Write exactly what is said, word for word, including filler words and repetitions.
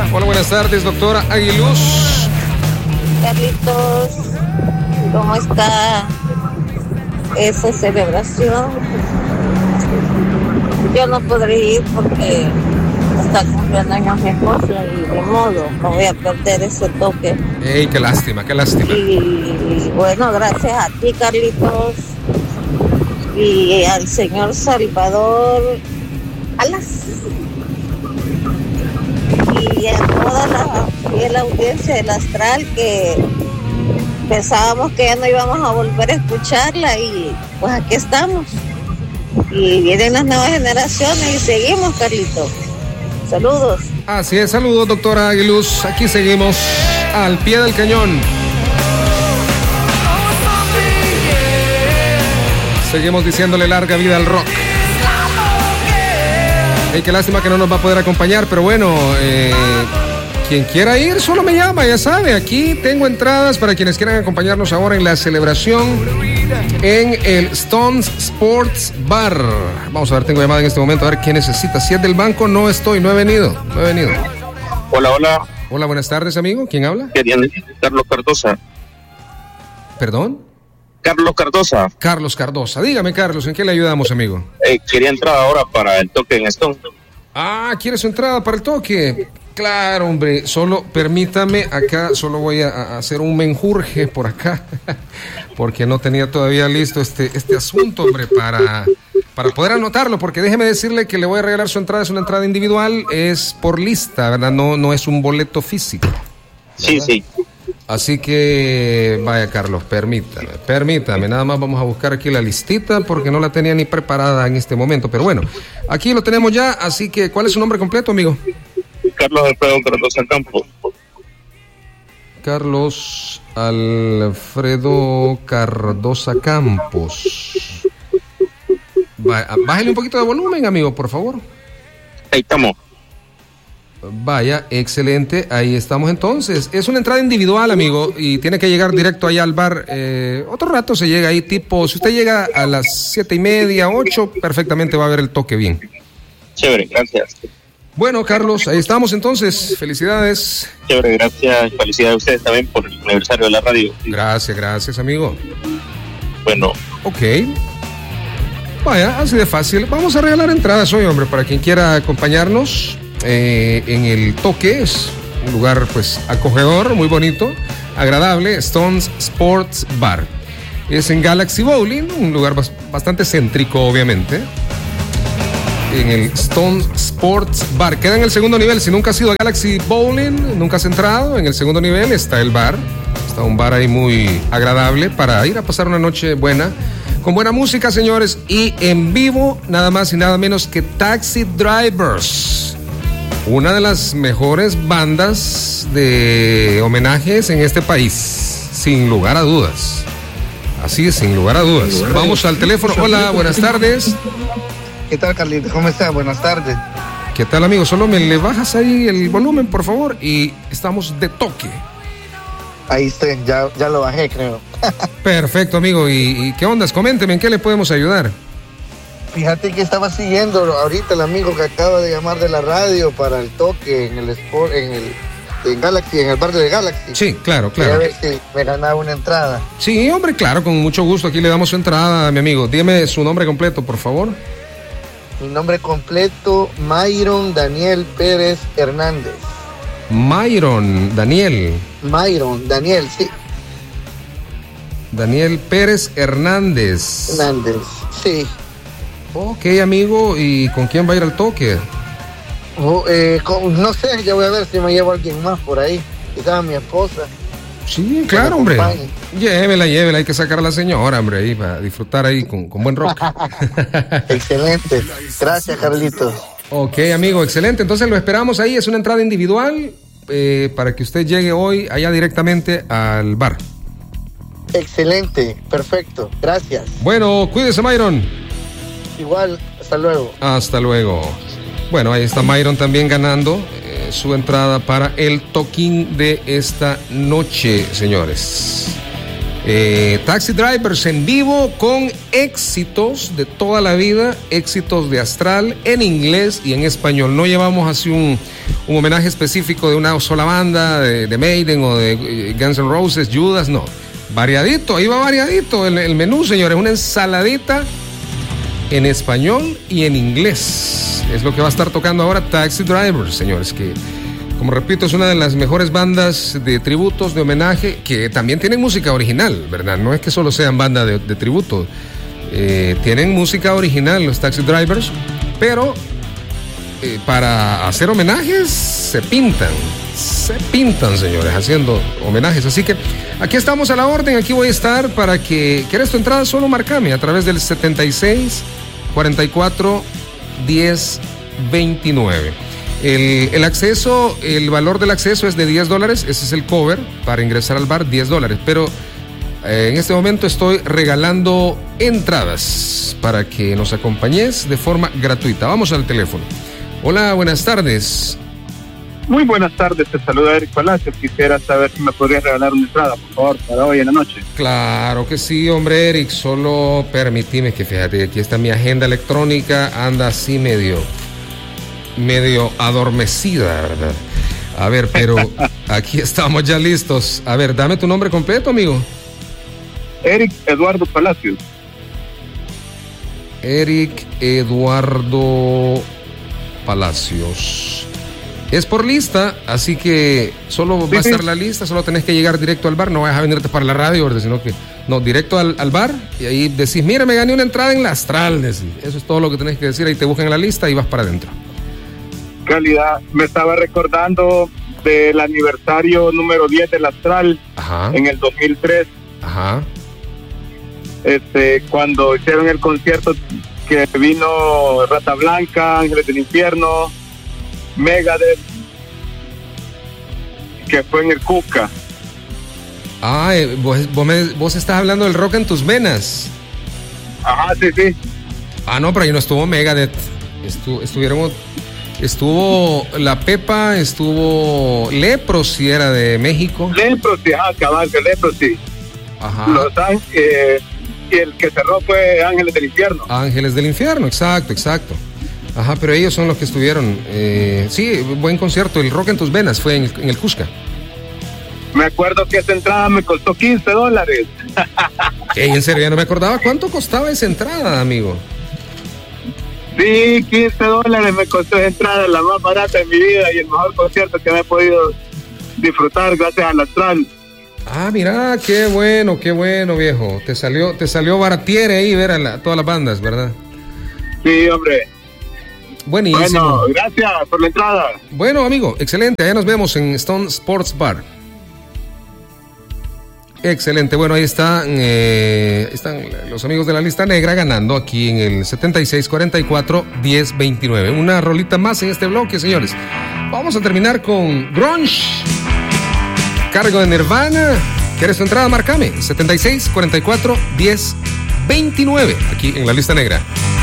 Hola, buenas tardes, doctora Aguiluz. Carlitos, ¿cómo está esa celebración? Yo no podré ir porque está cumpliendo años mi esposa y de modo no voy a perder ese toque. Ey, qué lástima, qué lástima. Y bueno, gracias a ti, Carlitos, y al señor Salvador Alas, y a toda la fiel audiencia del Astral, que pensábamos que ya no íbamos a volver a escucharla, y pues aquí estamos. Y vienen las nuevas generaciones y seguimos, Carlitos. Saludos. Así es, saludos, doctora Aguiluz. Aquí seguimos al pie del cañón. Seguimos diciéndole larga vida al rock. Hey, qué lástima que no nos va a poder acompañar, pero bueno, eh, quien quiera ir, solo me llama, ya sabe. Aquí tengo entradas para quienes quieran acompañarnos ahora en la celebración en el Stones Sports Bar. Vamos a ver, tengo llamada en este momento, a ver quién necesita. Si es del banco, no estoy, no he venido, no he venido. Hola, hola. Hola, buenas tardes, amigo. ¿Quién habla? Querían Carlos Cardosa. ¿Perdón? Carlos Cardosa. Carlos Cardosa. Dígame, Carlos, ¿en qué le ayudamos, amigo? Eh, quería entrar ahora para el toque en Stone. Ah, ¿quiere su entrada para el toque? Claro, hombre, solo permítame, acá solo voy a, a hacer un menjurje por acá, porque no tenía todavía listo este, este asunto, hombre, para, para poder anotarlo, porque déjeme decirle que le voy a regalar su entrada, es una entrada individual, es por lista, ¿verdad? No, no es un boleto físico, ¿verdad? Sí, sí. Así que, vaya, Carlos, permítame, permítame, nada más vamos a buscar aquí la listita, porque no la tenía ni preparada en este momento, pero bueno, aquí lo tenemos ya, así que, ¿cuál es su nombre completo, amigo? Carlos Alfredo Cardosa Campos. Carlos Alfredo Cardosa Campos. Bájale un poquito de volumen, amigo, por favor. Ahí estamos. Vaya, excelente, ahí estamos entonces. Es una entrada individual, amigo, y tiene que llegar directo allá al bar. Eh, otro rato se llega ahí, tipo, si usted llega a las siete y media, ocho, perfectamente va a ver el toque bien. Chévere, gracias. Bueno, Carlos, ahí estamos entonces. Felicidades. Chévere, gracias. Felicidades a ustedes también por el aniversario de la radio. Gracias, gracias, amigo. Bueno. Ok. Vaya, así de fácil. Vamos a regalar entradas hoy, hombre, para quien quiera acompañarnos eh, en el toque. Es un lugar, pues, acogedor, muy bonito, agradable. Stones Sports Bar. Es en Galaxy Bowling, un lugar bastante céntrico, obviamente. En el Stone Sports Bar. Queda en el segundo nivel. Si nunca has ido a Galaxy Bowling, nunca has entrado, en el segundo nivel está el bar. Está un bar ahí muy agradable para ir a pasar una noche buena, con buena música, señores, y en vivo, nada más y nada menos que Taxi Drivers, una de las mejores bandas de homenajes en este país, sin lugar a dudas. Así es, sin lugar a dudas. Vamos al teléfono. Hola, buenas tardes. ¿Qué tal, Carlitos? ¿Cómo estás? Buenas tardes. ¿Qué tal, amigo? Solo me le bajas ahí el volumen, por favor, y estamos de toque. Ahí estoy, ya, ya lo bajé, creo. Perfecto, amigo. ¿Y, y qué ondas? Coménteme, ¿en qué le podemos ayudar? Fíjate que estaba siguiendo ahorita el amigo que acaba de llamar de la radio para el toque en el Sport, en el en Galaxy, en el bar de Galaxy. Sí, claro, claro. Quería ver si me ganaba una entrada. Sí, hombre, claro, con mucho gusto. Aquí le damos su entrada, mi amigo. Dime su nombre completo, por favor. Mi nombre completo, Mayron Daniel Pérez Hernández. Mayron Daniel. Mayron Daniel, sí. Daniel Pérez Hernández. Hernández, sí. Ok, amigo, ¿y con quién va a ir al toque? Oh, eh, con, no sé, ya voy a ver si me llevo a alguien más por ahí. Quizás a mi esposa. Sí, claro, hombre. Llévela, llévela, hay que sacar a la señora, hombre, ahí para disfrutar ahí con, con buen rock. Excelente. Gracias, Carlitos. Ok, amigo, excelente. Entonces lo esperamos ahí. Es una entrada individual eh, para que usted llegue hoy allá directamente al bar. Excelente, perfecto. Gracias. Bueno, cuídese, Mayron. Igual, hasta luego. Hasta luego. Bueno, ahí está Mayron también ganando eh, su entrada para el toquín de esta noche, señores. Eh, Taxi Drivers en vivo con éxitos de toda la vida, éxitos de Astral en inglés y en español. No llevamos así un, un homenaje específico de una sola banda, de, de Maiden o de Guns N' Roses, Judas, no. Variadito, ahí va variadito el, el menú, señores. Una ensaladita en español y en inglés. Es lo que va a estar tocando ahora Taxi Drivers, señores, que, como repito, es una de las mejores bandas de tributos, de homenaje, que también tienen música original, ¿verdad? No es que solo sean bandas de, de tributo. Eh, tienen música original los Taxi Drivers, pero eh, para hacer homenajes se pintan, se pintan, señores, haciendo homenajes. Así que aquí estamos a la orden, aquí voy a estar para que, ¿quieres tu entrada? Solo marcame a través del setenta y seis, cuarenta y cuatro, diez, veintinueve. El, el acceso, el valor del acceso es de diez dólares, ese es el cover para ingresar al bar, diez dólares, pero eh, en este momento estoy regalando entradas para que nos acompañes de forma gratuita. Vamos al teléfono. Hola, buenas tardes. Muy buenas tardes, te saluda Eric Palacios. Quisiera saber si me podrías regalar una entrada, por favor, para hoy en la noche. Claro que sí, hombre, Eric, solo permitime que, fíjate, aquí está mi agenda electrónica, anda así medio... medio adormecida, ¿verdad? A ver, pero aquí estamos ya listos. A ver, dame tu nombre completo, amigo. Eric Eduardo Palacios. Eric Eduardo Palacios. Es por lista, así que solo sí, va a estar sí. la lista, solo tenés que llegar directo al bar, no vas a venirte para la radio, ¿verdad? Sino que, no, directo al, al bar, y ahí decís, mira, me gané una entrada en la Astral, decís. Eso es todo lo que tenés que decir, ahí te buscan la lista y vas para adentro. Calidad, me estaba recordando del aniversario número diez del Astral. Ajá. En el dos mil tres. Ajá. Este, cuando hicieron el concierto que vino Rata Blanca, Ángeles del Infierno, Megadeth, que fue en el Cuca. Ah, eh, vos, vos, me, vos estás hablando del Rock en tus venas. Ajá, sí, sí. Ah, no, pero ahí no estuvo Megadeth. Estu, estuvieron... Estuvo La Pepa, estuvo Leprosy, era de México. Leprosy, ajá, cabal, que Leprosy. Ajá. Los eh, y el que cerró fue Ángeles del Infierno. Ángeles del Infierno, exacto, exacto. Ajá, pero ellos son los que estuvieron. Eh, sí, buen concierto. El Rock en tus venas fue en el, en el Cusca. Me acuerdo que esa entrada me costó quince dólares. Ey, en serio, ya no me acordaba cuánto costaba esa entrada, amigo. Sí, quince dólares me costó esa entrada, la más barata de mi vida y el mejor concierto que me he podido disfrutar gracias al Astral. Ah, mira, qué bueno, qué bueno, viejo. Te salió, te salió baratiere ahí ver a la, todas las bandas, ¿verdad? Sí, hombre. Buenísimo. Bueno, gracias por la entrada. Bueno, amigo, excelente. Allá nos vemos en Stone Sports Bar. Excelente, bueno, ahí están, eh, están los amigos de la lista negra ganando aquí en el setenta y seis, cuarenta y cuatro, diez, veintinueve. Una rolita más en este bloque, señores. Vamos a terminar con Grunge, cargo de Nirvana. ¿Quieres tu entrada? Márcame, setenta y seis, cuarenta y cuatro, diez, veintinueve, aquí en la lista negra.